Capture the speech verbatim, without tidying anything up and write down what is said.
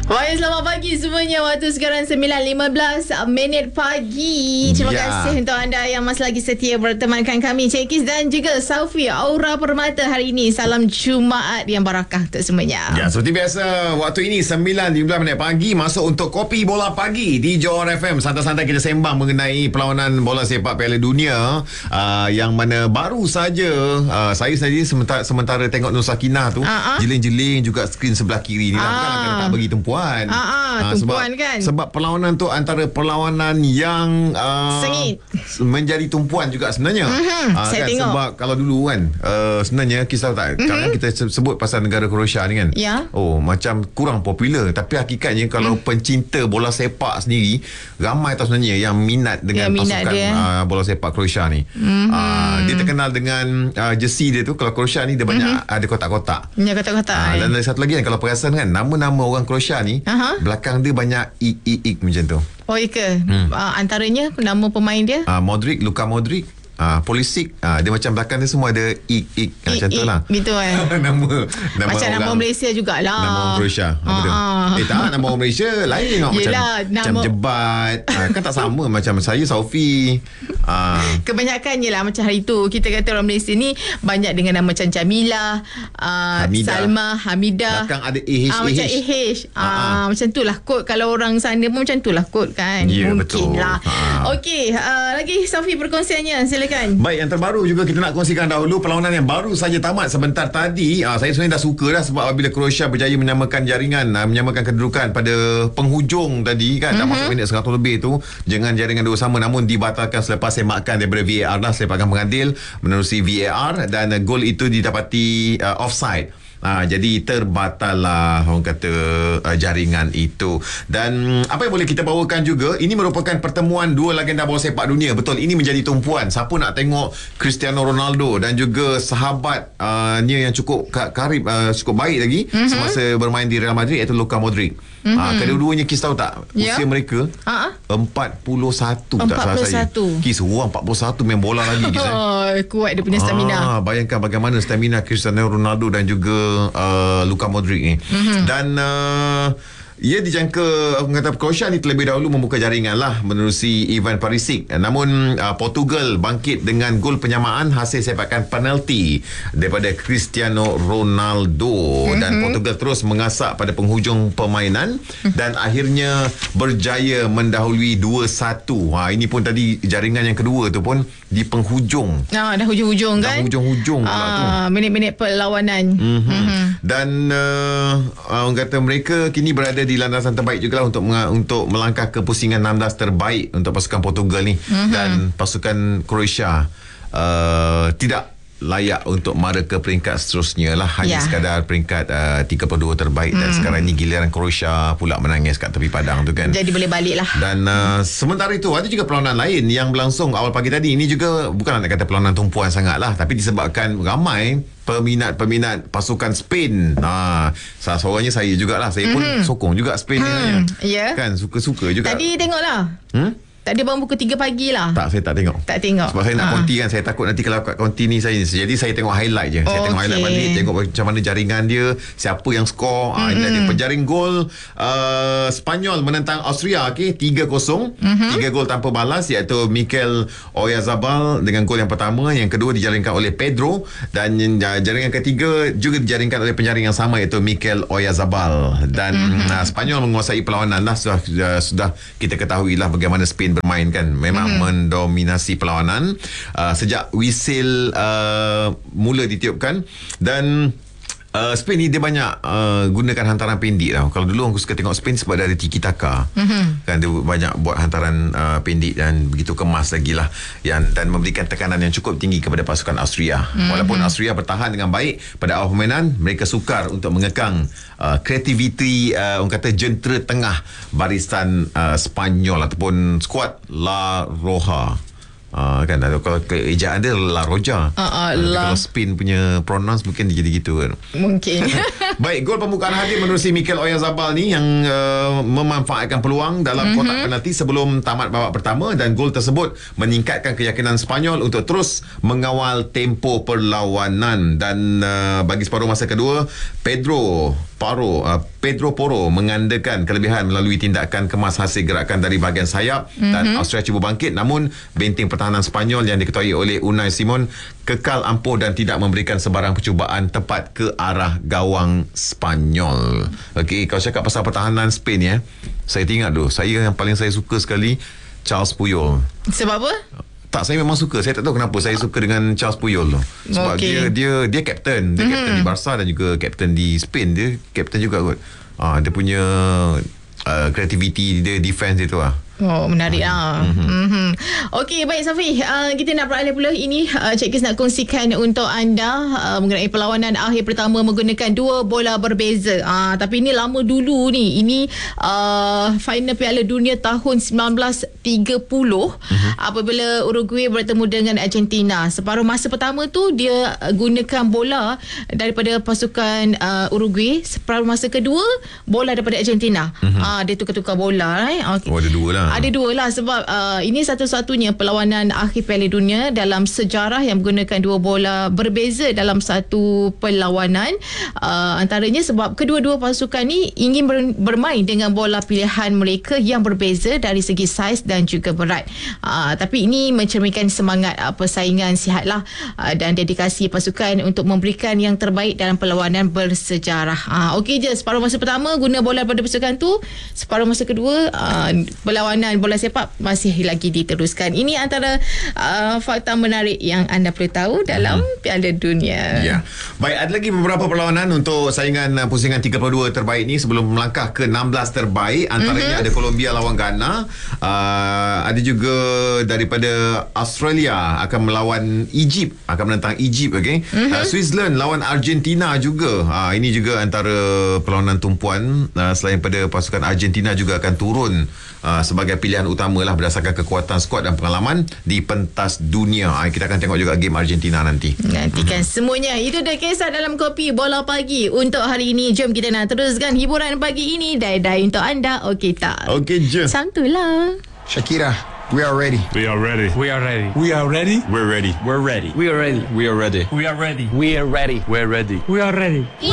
Baik, selamat pagi semuanya. Waktu sekarang sembilan lima belas minit pagi. Terima ya. kasih untuk anda yang masih lagi setia bertemankan kami, Cik Kis dan juga Saufi Aura Permata hari ini. Salam Jumaat yang barakah untuk semuanya. Ya, seperti biasa, waktu ini sembilan lima belas minit pagi masuk untuk Kopi Bola Pagi di Johor F M. Santai-santai kita sembang mengenai perlawanan bola sepak Piala Dunia uh, yang mana baru saja uh, saya sendiri sementara, sementara tengok Nur Sakinah tu, uh-huh. jeling-jeling juga skrin sebelah kiri ni lah. Uh-huh. Bukan tak bagi tumpuan. Ah, ah, ha, tumpuan sebab, kan. Sebab perlawanan tu antara perlawanan yang uh, sengit menjadi tumpuan juga sebenarnya. Mm-hmm. Uh, Saya kan, tengok. sebab kalau dulu kan uh, sebenarnya kisah tak mm-hmm. kadang kita sebut pasal negara Croatia ni kan. Ya. Oh, macam kurang popular, tapi hakikatnya kalau mm. pencinta bola sepak sendiri ramai tau sebenarnya yang minat dengan ya, minat pasukan uh, bola sepak Croatia ni. Mm-hmm. Uh, dia terkenal dengan uh, jersey dia tu. Kalau Croatia ni dia banyak mm-hmm. ada kotak-kotak. Ya, kotak-kotak. Uh, dan ada satu lagi kan, kalau perasan kan nama-nama orang Croatia ni uh-huh. belakang dia banyak ik-ik macam tu. Oh, iya ke? Hmm. Uh, antaranya nama pemain dia? Uh, Modric, Luka Modric. Ah, uh, Pulisic, ah, uh, dia macam belakang dia semua ada ik ik macam tu lah. Gitu kan. nama, nama macam orang, nama Malaysia jugalah. Nama orang Croatia. Uh, uh. Eh tak, nama orang Malaysia lain tau. Macam, nama... macam Jebat. ah, kan tak sama macam saya, Saufi. Ah. Kebanyakannya lah macam hari tu kita kata orang Malaysia ni banyak dengan nama macam Jamila, uh, Salma, Hamidah. Belakang ada A H. Ah, macam A H. Ah, uh, macam tu lah kod. Kalau orang sana pun macam tu lah kod kan. Ya, mungkin betul. lah. Ah. Okey, uh, lagi Saufi perkongsiannya. Silakan. Baik, yang terbaru juga kita nak kongsikan dahulu perlawanan yang baru saja tamat sebentar tadi. Ah, saya sebenarnya dah suka dah sebab apabila Croatia berjaya menyamakan jaringan, ah, menyamakan kedudukan pada penghujung tadi kan, dah mm-hmm. masuk minit seratus lebih tu dengan jaringan dua sama, namun dibatalkan selepas semakan daripada V A R lah, sepakan pengadil menerusi V A R dan uh, gol itu didapati uh, offside. Ha, jadi terbatal lah orang kata uh, jaringan itu. Dan apa yang boleh kita bawakan juga, ini merupakan pertemuan dua legenda bola sepak dunia. Betul, ini menjadi tumpuan. Siapa nak tengok Cristiano Ronaldo dan juga sahabatnya uh, yang cukup karib, uh, cukup baik lagi mm-hmm. semasa bermain di Real Madrid, iaitu Luka Modric. Mm-hmm. Ha, kedua-duanya Kis tahu tak usia yeah. mereka uh-huh. empat puluh satu tak salah saya. Kis orang empat puluh satu main bola lagi Kis, oh, eh? Kuat dia punya stamina. Ah, bayangkan bagaimana stamina Cristiano Ronaldo dan juga uh, Luka Modric ni. Mm-hmm. Dan uh, ia dijangka aku kata Croatia ni terlebih dahulu membuka jaringan lah menerusi Ivan Perisic. Namun uh, Portugal bangkit dengan gol penyamaan hasil sepakan penalti daripada Cristiano Ronaldo. Mm-hmm. Dan Portugal terus mengasak pada penghujung permainan dan akhirnya berjaya mendahului dua satu. Ha, ini pun tadi jaringan yang kedua tu pun di penghujung. Ah, dah hujung-hujung kan? Dah hujung-hujung ah, pula tu. Minit-minit perlawanan. Mm-hmm. Mm-hmm. Dan uh, orang kata mereka kini berada di landasan terbaik juga lah untuk untuk melangkah ke pusingan enam belas terbaik untuk pasukan Portugal ni. Mm-hmm. Dan pasukan Croatia uh, tidak layak untuk mara ke peringkat seterusnya lah, hanya yeah. sekadar peringkat uh, tiga puluh dua terbaik. mm. Dan sekarang ni giliran Croatia pula menangis kat tepi padang tu kan, jadi boleh balik lah. Dan uh, sementara itu ada juga perlawanan lain yang berlangsung awal pagi tadi. Ini juga bukan nak kata perlawanan tumpuan sangat lah, tapi disebabkan ramai peminat-peminat pasukan Spain. Ha, salah seorangnya saya jugalah. Saya pun mm-hmm. sokong juga Spain mm. ni yeah. kan, suka-suka juga. Tadi tengok lah. Hmm? Tadi bang pukul tiga pagi lah. Tak, saya tak tengok. Tak tengok. Sebab saya nak ha. konti kan. Saya takut nanti kalau kat konti ni saya, jadi saya tengok highlight je. Oh, saya tengok okay. highlight balik, tengok macam mana jaringan dia, siapa yang skor. Mm-hmm. Ah, dia penjaring gol uh, Spanyol menentang Austria, okey, tiga kosong. Mm-hmm. tiga gol tanpa balas, iaitu Mikel Oyarzabal dengan gol yang pertama, yang kedua dijaringkan oleh Pedro, dan jaringan ketiga juga dijaringkan oleh penjaring yang sama, iaitu Mikel Oyarzabal. Dan mm-hmm. uh, Spanyol menguasai perlawanan lah. Sudah, uh, sudah kita ketahui lah bagaimana Spain bermain kan, memang mm-hmm. mendominasi perlawanan uh, sejak whistle uh, mula ditiupkan. Dan Uh, Spain ni dia banyak uh, gunakan hantaran pendek tau. Kalau dulu aku suka tengok Spain sebab dia ada tiki taka. Mm-hmm. Kan dia banyak buat hantaran uh, pendek dan begitu kemas lagi lah, yang, dan memberikan tekanan yang cukup tinggi kepada pasukan Austria. Mm-hmm. Walaupun Austria bertahan dengan baik pada awal permainan, mereka sukar untuk mengekang uh, kreativiti uh, orang kata jentera tengah barisan uh, Spanyol ataupun skuad La Roja. Uh, kan kalau ejaan dia La Roja. Uh, uh, La... Kalau Spain punya pronounce mungkin dia jadi gitu kan. Mungkin. Baik, gol pembukaan hadir menerusi Mikel Oyarzabal ni yang uh, memanfaatkan peluang dalam mm-hmm. kotak penalti sebelum tamat babak pertama, dan gol tersebut meningkatkan keyakinan Spanyol untuk terus mengawal tempo perlawanan. Dan uh, bagi separuh masa kedua, Pedro Paro, uh, Pedro Porro mengandalkan kelebihan melalui tindakan kemas hasil gerakan dari bahagian sayap mm-hmm. dan Austria cuba bangkit, namun benteng pertahanan Sepanyol yang diketuai oleh Unai Simon kekal ampuh dan tidak memberikan sebarang percubaan tepat ke arah gawang Sepanyol. Okey, kalau cakap pasal pertahanan Spain ya, saya ingat tu, saya yang paling saya suka sekali Charles Puyol. Sebab apa? Tak, saya memang suka. Saya tak tahu kenapa saya suka dengan Charles Puyol tu. Sebab okay. dia dia dia kapten, dia kapten mm-hmm. di Barca dan juga kapten di Spain. Dia kapten juga kot. Ah, dia punya uh, kreativiti dia, defense dia tu lah. Oh, menarik lah. Mm-hmm. Mm-hmm. Okey, baik Safi. Uh, kita nak beralih pula. Ini uh, Cik Kis nak kongsikan untuk anda uh, mengenai perlawanan akhir pertama menggunakan dua bola berbeza. Uh, tapi ini lama dulu ni. Ini uh, final Piala Dunia tahun sembilan belas tiga puluh mm-hmm. apabila Uruguay bertemu dengan Argentina. Separuh masa pertama tu dia gunakan bola daripada pasukan uh, Uruguay. Separuh masa kedua bola daripada Argentina. Mm-hmm. Uh, dia tukar-tukar bola. Right? Okay. Oh, ada dua lah. Ada dua lah sebab uh, ini satu-satunya perlawanan akhir Piala Dunia dalam sejarah yang menggunakan dua bola berbeza dalam satu perlawanan. Uh, antaranya sebab kedua-dua pasukan ni ingin ber- bermain dengan bola pilihan mereka yang berbeza dari segi saiz dan juga berat. Uh, tapi ini mencerminkan semangat uh, persaingan sihat lah uh, dan dedikasi pasukan untuk memberikan yang terbaik dalam perlawanan bersejarah. Uh, Okey je, separuh masa pertama guna bola pada pasukan tu, separuh masa kedua uh, perlawanan bola sepak masih lagi diteruskan. Ini antara uh, fakta menarik yang anda perlu tahu dalam hmm. Piala Dunia. Ya. Baik, ada lagi beberapa perlawanan untuk saingan uh, pusingan tiga puluh dua terbaik ni sebelum melangkah ke enam belas terbaik. Antaranya mm-hmm. ada Colombia lawan Ghana. Uh, ada juga daripada Australia akan melawan Egypt, akan menentang Egypt, okey. Mm-hmm. Uh, Switzerland lawan Argentina juga. Uh, ini juga antara perlawanan tumpuan. Uh, selain pada pasukan Argentina juga akan turun uh, sebagai pilihan utama lah berdasarkan kekuatan skuad dan pengalaman di pentas dunia. Ha, kita akan tengok juga game Argentina nanti. Nantikan hmm. semuanya. Itu dah kisah dalam Kopi Bola Pagi untuk hari ini. Jom kita nak teruskan hiburan pagi ini. Dai-dai untuk anda. Okey tak? Okey je. Santulah. Shakira, we are ready. We are ready. We are ready. We are ready. We're ready. We're ready. We are ready. We are ready. We are ready. We are ready. We're ready. We are ready. We